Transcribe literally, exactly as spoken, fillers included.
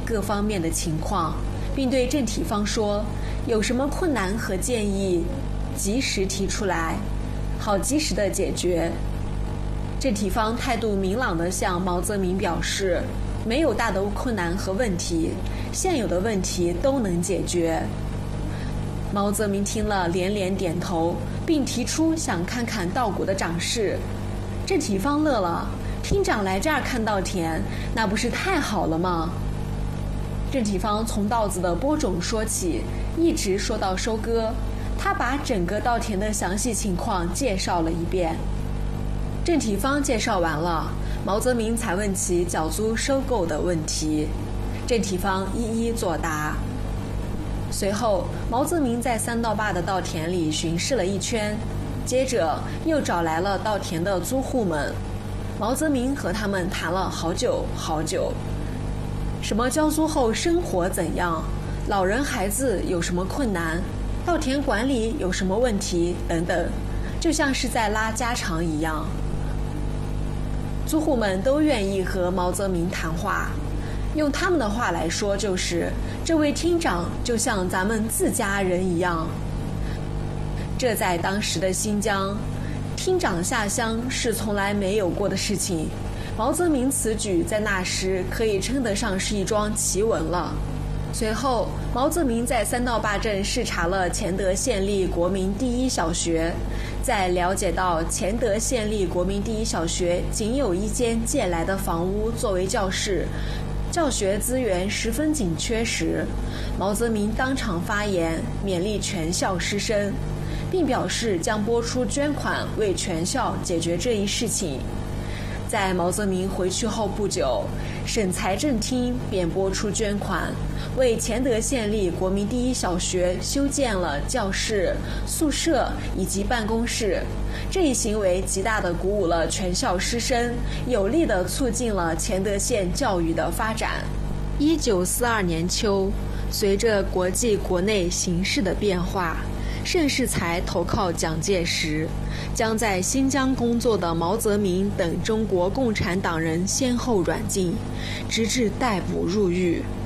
各方面的情况，并对郑体方说，有什么困难和建议及时提出来，好及时的解决。郑体方态度明朗地向毛泽民表示，没有大的困难和问题，现有的问题都能解决。毛泽民听了连连点头，并提出想看看稻谷的长势。郑体方乐了，厅长来这儿看稻田，那不是太好了吗？郑体方从稻子的播种说起，一直说到收割，他把整个稻田的详细情况介绍了一遍。郑体方介绍完了，毛泽民才问起缴租收购的问题，郑体方一一作答。随后，毛泽民在三道坝的稻田里巡视了一圈，接着又找来了稻田的租户们。毛泽民和他们谈了好久好久，什么交租后生活怎样，老人孩子有什么困难，稻田管理有什么问题等等，就像是在拉家常一样。租户们都愿意和毛泽民谈话，用他们的话来说就是，这位厅长就像咱们自家人一样。这在当时的新疆，厅长下乡是从来没有过的事情，毛泽民此举在那时可以称得上是一桩奇闻了。随后，毛泽民在三道坝镇视察了乾德县立国民第一小学，在了解到乾德县立国民第一小学仅有一间借来的房屋作为教室，教学资源十分紧缺时，毛泽民当场发言，勉励全校师生，并表示将拨出捐款为全校解决这一事情。在毛泽民回去后不久，省财政厅便拨出捐款，为乾德县立国民第一小学修建了教室、宿舍以及办公室。这一行为极大地鼓舞了全校师生，有力地促进了乾德县教育的发展。一九四二年秋，随着国际国内形势的变化，盛世才投靠蒋介石，将在新疆工作的毛泽民等中国共产党人先后软禁，直至逮捕入狱。